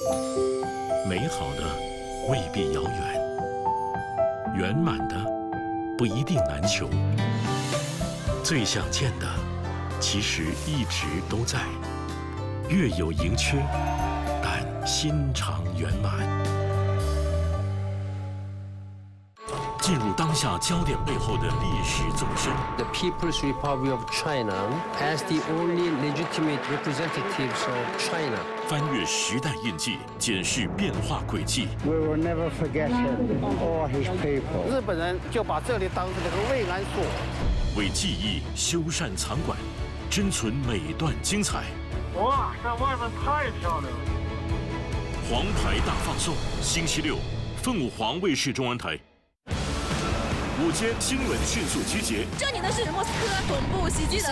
美好的未必遥远，圆满的不一定难求。最想见的，其实一直都在，月有盈缺，但心常圆满。进入当下焦点背后的历史纵深。 The People's Republic of China as the only legitimate representatives of China. 翻越时代印记，检视变化轨迹。 We will never forget him or his people. 日本人就把这里当成了个慰安所， 为记忆修缮藏馆，珍存每段精彩。 哇，在外面太漂亮了！ 黄牌大放送，星期六，凤凰卫视中文台。午间新闻迅速集结， 这里的是莫斯科总部袭击的